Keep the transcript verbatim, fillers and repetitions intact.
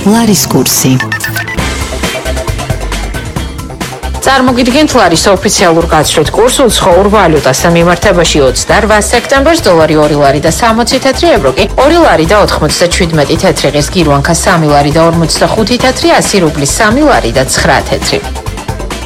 ლარის კურსი. წარმოგიდგენთ ლარის ოფიციალურ გაცვლით კურს უცხოურ ვალუტასთან მიმართებაში ოცდაორ სექტემბერს დოლარი ორი ლარი და სამოცი თეთრი ევრო კი ორი ლარი და ოთხმოცდაჩვიდმეტი თეთრი ღირს გირვანქა სამი ლარი და ორმოცდახუთი თეთრი ასი რუბლის სამი ლარი და ცხრა თეთრი.